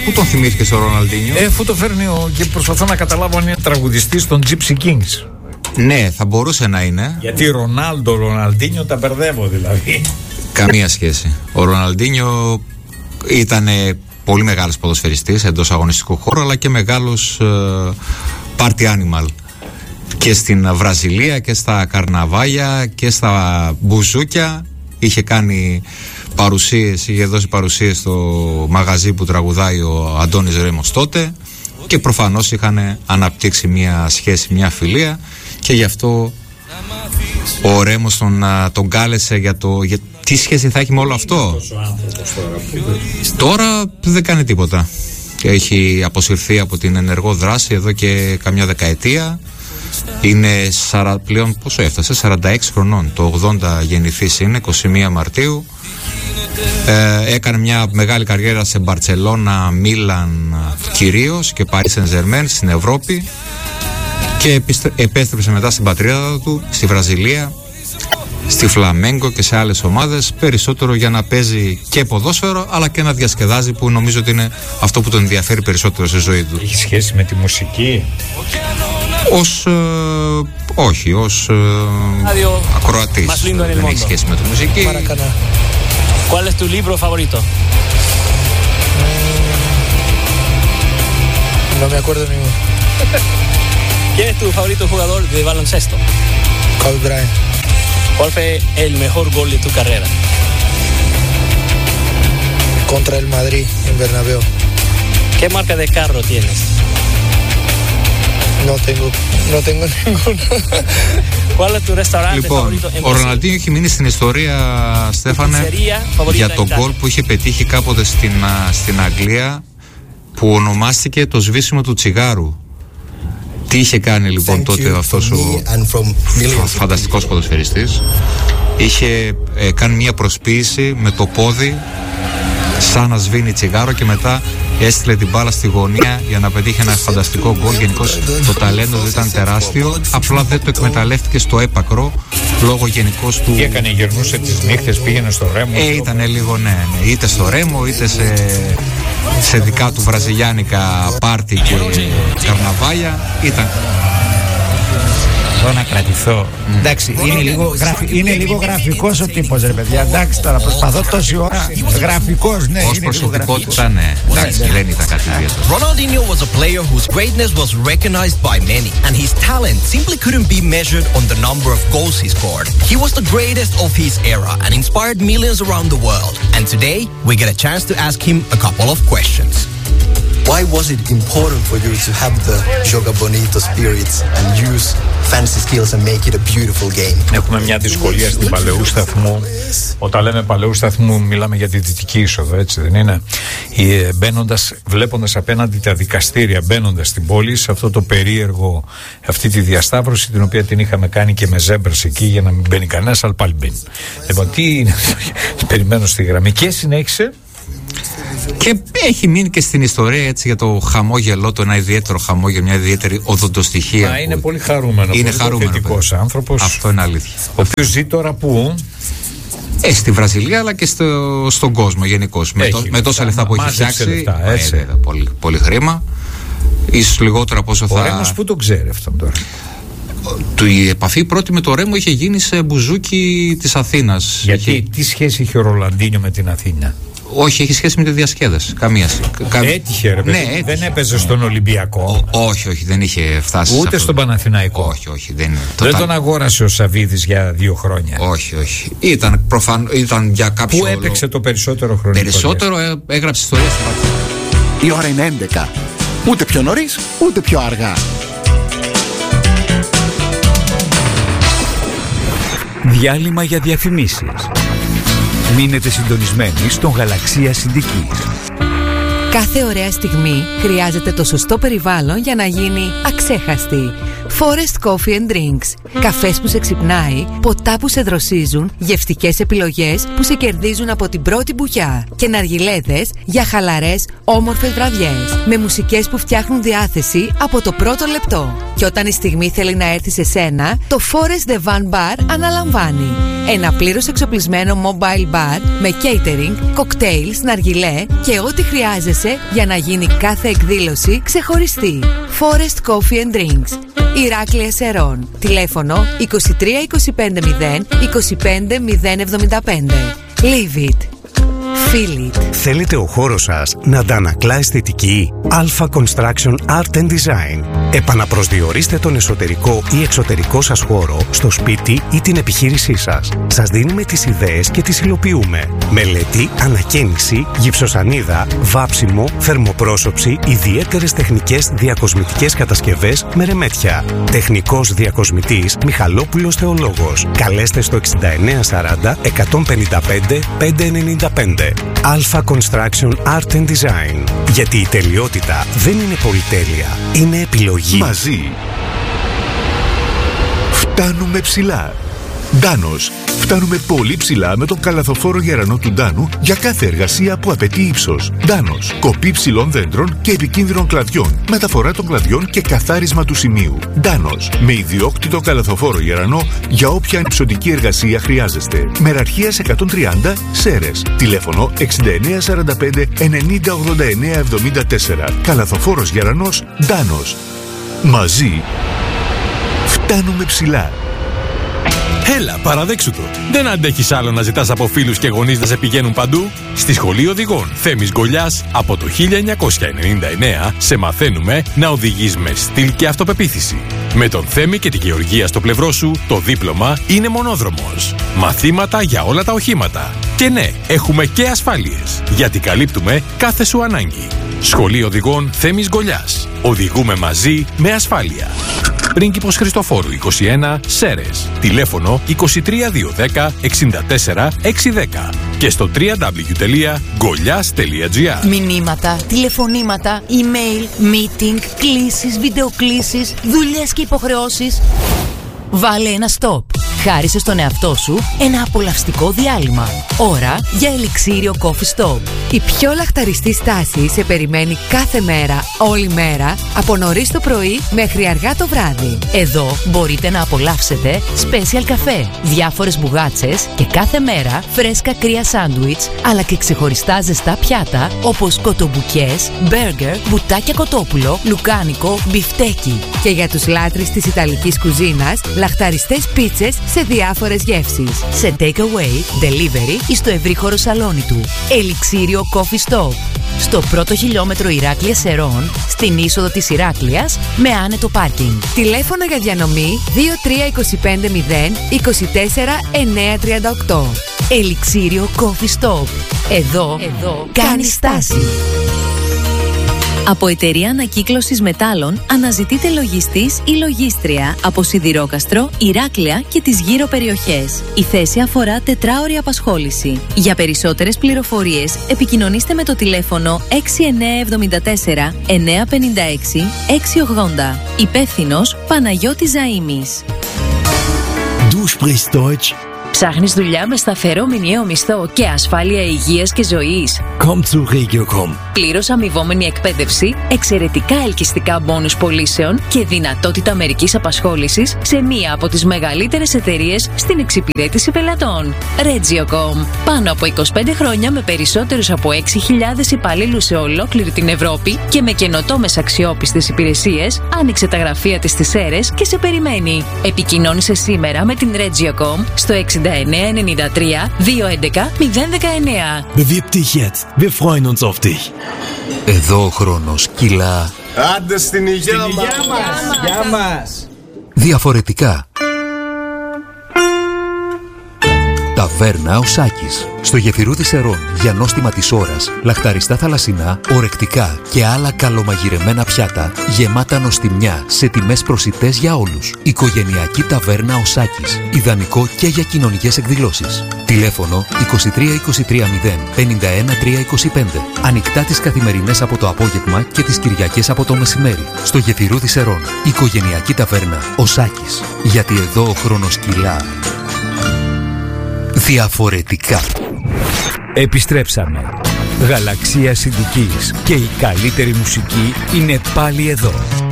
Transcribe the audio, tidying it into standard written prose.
Πού τον θυμήθηκε στο Ροναλντίνιο? Αφού το φέρνει και προσπαθώ να καταλάβω αν είναι τραγουδιστής των Gypsy Kings. Ναι, θα μπορούσε να είναι. Γιατί Ρονάλντινιο τα μπερδεύω δηλαδή. Καμία σχέση. Ο Ροναλντίνιο ήταν πολύ μεγάλος ποδοσφαιριστής εντός αγωνιστικού χώρου, αλλά και μεγάλος party animal. Και στην Βραζιλία και στα καρναβάλια και στα μπουζούκια. Είχε κάνει παρουσίες, είχε δώσει παρουσίες στο μαγαζί που τραγουδάει ο Αντώνης Ρέμος τότε, και προφανώς είχαν αναπτύξει μια σχέση, μια φιλία, και γι' αυτό ο Ρέμος τον κάλεσε για τι σχέση θα έχει με όλο αυτό. Τώρα δεν κάνει τίποτα. Έχει αποσυρθεί από την ενεργό δράση εδώ και καμιά δεκαετία. Είναι πλέον, πόσο έφτασε, 46 χρονών. Το 80 γεννηθής είναι, 21 Μαρτίου. Έκανε μια μεγάλη καριέρα σε Μπαρτσελώνα, Μίλαν κυρίως, και Παρί Σεν-Ζερμέν στην Ευρώπη, και επέστρεψε μετά στην πατρίδα του, στη Βραζιλία, στη Φλαμέγκο και σε άλλες ομάδες, περισσότερο για να παίζει και ποδόσφαιρο αλλά και να διασκεδάζει, που νομίζω ότι είναι αυτό που τον ενδιαφέρει περισσότερο στη ζωή του. Έχει σχέση με τη μουσική? Όχι, ως ακροατής. Δεν έχει σχέση με τη μουσική. ¿Cuál es tu libro favorito? No me acuerdo ninguno. ¿Quién es tu favorito jugador de baloncesto? Kobe Bryant. ¿Cuál fue el mejor gol de tu carrera? Contra el Madrid en Bernabéu. ¿Qué marca de carro tienes? No tengo ninguno. ¿Cuál es tu restaurante favorito en Brasil? Ο Ροναλντίνιο έχει μείνει στην ιστορία, Στέφανε, για τον γκολ που είχε πετύχει κάποτε στην Αγγλία, που ονομάστηκε το σβήσιμο του τσιγάρου. Τι είχε κάνει λοιπόν τότε αυτός ο φανταστικός ποδοσφαιριστής? Είχε κάνει μια προσποίηση με το πόδι σαν να σβήνει τσιγάρο, και μετά έστειλε την μπάλα στη γωνία για να πετύχει ένα φανταστικό γκολ. Γενικώς το ταλέντο του ήταν τεράστιο, απλά δεν το εκμεταλλεύτηκε στο έπακρο λόγω γενικώς του. Τι έκανε, γυρνούσε τις νύχτες, πήγαινε στο Ρέμο? Ήταν λίγο, ναι, είτε στο Ρέμο είτε σε δικά του βραζιλιάνικα πάρτι και καρναβάλια. Ήταν. Να κρατηθώ. Εντάξει, είναι λίγο γραφικός ο τύπος, ρε παιδιά. Εντάξει, τώρα προσπαθώ τόση ώρα. Γραφικός, ναι. Ως προσωπικότητα, ναι. Εντάξει, δεν ήταν κάτι ιδιαίτερο. Ronaldinho was a player whose greatness was recognized by many, and his talent simply couldn't be measured on the number of goals he scored. He was the greatest of his era and inspired millions around the world. And today, we get a chance to ask him a couple of questions. Why was it important for you to have the Joga Bonito spirits and use fancy skills and make it a beautiful game? Έχουμε μια δυσκολία στην Παλαιού Σταθμού. Όταν λέμε Παλαιού Σταθμού, μιλάμε για τη δυτική είσοδο, έτσι δεν είναι? Βλέποντας απέναντι τα δικαστήρια, μπαίνοντας στην πόλη, σε αυτό το περίεργο, αυτή τη διασταύρωση, την οποία την είχαμε κάνει και με ζέμπρας εκεί, για να μην μπαίνει κανένας, αλλά πάλι μπαίνει. Λοιπόν, τι είναι? Περιμένω στη γραμμή και συνέχισε. Και έχει μείνει και στην ιστορία, έτσι, για το χαμόγελό, το ένα ιδιαίτερο χαμόγελο, μια ιδιαίτερη οδοντοστοιχεία. Μα είναι πολύ χαρούμενο. Είναι χαρούμενος άνθρωπος. Αυτό είναι αλήθεια. Ο οποίος ζει τώρα πού? Στη Βραζιλία, αλλά και στον κόσμο γενικώς. Με τόσα λεφτά που έχει φτιάξει. Πολύ χρήμα. Ίσως λιγότερα από όσο θα. Ο Ρέμος πού το ξέρει αυτόν τώρα? Η επαφή πρώτη με το Ρέμο είχε γίνει σε μπουζούκι της Αθήνας. Γιατί, τι σχέση είχε ο Ρολαντίνιο με την Αθήνα? Όχι, έχει σχέση με τη διασκέδαση. Καμία. Έτυχε, ρε παιδί. Ναι, δεν έπαιζε στον Ολυμπιακό. Όχι, δεν είχε φτάσει. Ούτε στον Παναθηναϊκό. Όχι. Δεν τον αγόρασε ο Σαββίδης για 2 χρόνια. Όχι. Ήταν για κάποιο. Πού έπαιξε το περισσότερο χρόνο? Περισσότερο έγραψε ιστορία στην Πάτρα. Η ώρα είναι 11. Ούτε πιο νωρίς, ούτε πιο αργά. Διάλειμμα για διαφημίσεις. Μείνετε συντονισμένοι στον Γαλαξία Συντικής. Κάθε ωραία στιγμή χρειάζεται το σωστό περιβάλλον για να γίνει αξέχαστη. Forest Coffee and Drinks. Καφές που σε ξυπνάει, ποτά που σε δροσίζουν, γευστικές επιλογές που σε κερδίζουν από την πρώτη μπουκιά και ναργιλέδες για χαλαρές, όμορφες βραδιές. Με μουσικές που φτιάχνουν διάθεση από το πρώτο λεπτό. Και όταν η στιγμή θέλει να έρθει σε σένα, το Forest The Van Bar αναλαμβάνει. Ένα πλήρως εξοπλισμένο mobile bar με catering, cocktails, ναργιλέ και ό,τι χρειάζεσαι για να γίνει κάθε εκδήλωση ξεχωριστή. Forest Coffee and Drinks. Ηράκλεια Σερών. Τηλέφωνο 23 25 0 25 075. Leave it. Feel it. Θέλετε ο χώρος σας να αντανακλά αισθητική? Alpha Construction Art and Design. Επαναπροσδιορίστε τον εσωτερικό ή εξωτερικό σας χώρο στο σπίτι ή την επιχείρησή σας. Σας δίνουμε τις ιδέες και τις υλοποιούμε. Μελέτη, ανακαίνιση, γυψοσανίδα, βάψιμο, θερμοπρόσωψη, ιδιαίτερες τεχνικές διακοσμητικές κατασκευές με ρεμέτια. Τεχνικός διακοσμητής Μιχαλόπουλος Θεολόγος. Καλέστε στο 6940 155 595. Alpha Construction Art and Design. Γιατί η τελειότητα δεν είναι πολυτέλεια, είναι επιλογή. Μαζί φτάνουμε ψηλά. Ντάνος. Φτάνουμε πολύ ψηλά με τον καλαθοφόρο γερανό του Ντάνου για κάθε εργασία που απαιτεί ύψος. Ντάνος. Κοπή ψηλών δέντρων και επικίνδυνων κλαδιών. Μεταφορά των κλαδιών και καθάρισμα του σημείου. Ντάνος. Με ιδιόκτητο καλαθοφόρο γερανό για όποια υψωτική εργασία χρειάζεστε. Μεραρχίας 130 Σέρες. Τηλέφωνο 6945 9089 74. Καλαθοφόρος γερανός Ντάνος. Μαζί φτάνουμε ψηλά. Έλα, παραδέξου το. Δεν αντέχεις άλλο να ζητάς από φίλους και γονείς να σε πηγαίνουν παντού? Στη Σχολή Οδηγών Θέμης Γκολιάς από το 1999 σε μαθαίνουμε να οδηγείς με στυλ και αυτοπεποίθηση. Με τον Θέμη και τη Γεωργία στο πλευρό σου, το δίπλωμα είναι μονόδρομος. Μαθήματα για όλα τα οχήματα. Και ναι, έχουμε και ασφάλειες, γιατί καλύπτουμε κάθε σου ανάγκη. Σχολή Οδηγών Θέμης Γκολιάς. Οδηγούμε μαζί με ασφάλεια. Πρίγκιπος Χριστοφόρου 21 Σέρες. Τηλέφωνο 23210 64 610 και στο www.golias.gr. Μηνύματα, τηλεφωνήματα, email, meeting, κλήσεις, βιντεοκλήσεις, δουλειές και υποχρεώσεις. Βάλε ένα stop. Χάρισε στον εαυτό σου ένα απολαυστικό διάλειμμα. Ώρα για ελιξίριο Coffee Stop. Η πιο λαχταριστή στάση σε περιμένει κάθε μέρα, όλη μέρα, από νωρίς το πρωί μέχρι αργά το βράδυ. Εδώ μπορείτε να απολαύσετε special καφέ, διάφορες μπουγάτσες και κάθε μέρα φρέσκα κρύα σάντουιτς, αλλά και ξεχωριστά ζεστά πιάτα όπως κοτομπουκές, μπέργκερ, μπουτάκια κοτόπουλο, λουκάνικο, μπιφτέκι. Και για τους λάτρεις της ιταλικής κουζίνας, λαχταριστές πίτσες σε διάφορες γεύσεις. Σε takeaway, delivery ή στο ευρύχωρο σαλόνι του. Ελιξίριο Coffee Stop. Στο πρώτο χιλιόμετρο Ηράκλεια Σερών, στην είσοδο της Ηράκλειας, με άνετο πάρκινγκ. Τηλέφωνο για διανομή 2325 0 24 938. Ελιξίριο Coffee Stop. Εδώ κάνει στάση. Από εταιρεία ανακύκλωσης μετάλλων αναζητείτε λογιστής ή λογίστρια από Σιδηρόκαστρο, Ηράκλεια και τις γύρω περιοχές. Η θέση αφορά τετράωρη απασχόληση. Για περισσότερες πληροφορίες επικοινωνήστε με το τηλέφωνο 6974 956 680. Υπεύθυνος Παναγιώτης Ζαΐμης. Du sprichst Deutsch. Ψάχνεις δουλειά με σταθερό μηνιαίο μισθό και ασφάλεια υγείας και ζωής? Komm zu Regiocom. Πλήρως αμοιβόμενη εκπαίδευση, εξαιρετικά ελκυστικά μπόνους πωλήσεων και δυνατότητα μερικής απασχόλησης σε μία από τις μεγαλύτερες εταιρείες στην εξυπηρέτηση πελατών. Regiocom. Πάνω από 25 χρόνια με περισσότερους από 6.000 υπαλλήλους σε ολόκληρη την Ευρώπη και με καινοτόμες αξιόπιστες υπηρεσίες, άνοιξε τα γραφεία της στις Σέρρες και σε περιμένει. Επικοινώνησε σήμερα με την Regiocom στο 6993 211 019. Bewirb dich jetzt. Wir freuen uns auf dich. Εδώ ο χρόνος κυλά. Άντε στην υγεία μας. Γεια μας. Διαφορετικά. Τα Ταβέρνα ο Σάκης. Στο Γεφυρούδι Σερών για νόστιμα της ώρας, λαχταριστά θαλασσινά, ορεκτικά και άλλα καλομαγειρεμένα πιάτα γεμάτα νοστιμιά σε τιμές προσιτές για όλους. Οικογενειακή ταβέρνα ο Σάκης. Ιδανικό και για κοινωνικές εκδηλώσεις. Τηλέφωνο 23 51 325. Ανοιχτά τις καθημερινές από το απόγευμα και τις Κυριακές από το μεσημέρι. Στο Γεφυρούδι Σερών. Οικογενειακή ταβέρνα ο Σάκης. Γιατί εδώ ο χρόνος κυλά διαφορετικά. Επιστρέψαμε. Γαλαξία Συντικής και η καλύτερη μουσική είναι πάλι εδώ.